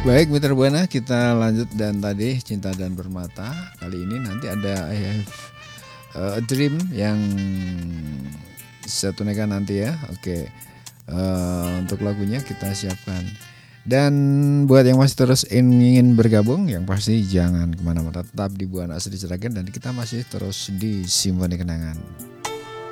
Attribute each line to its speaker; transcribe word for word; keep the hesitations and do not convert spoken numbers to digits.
Speaker 1: Baik Mitra Buana, kita lanjut dan tadi Cinta dan Permata. Kali ini nanti ada I Have uh, a Dream yang saya tunaikan nanti ya. Oke. Uh, untuk lagunya kita siapkan. Dan buat yang masih terus ingin bergabung, yang pasti jangan kemana-mana, tetap di Buana Asri Sragen dan kita masih terus di Simfoni Kenangan.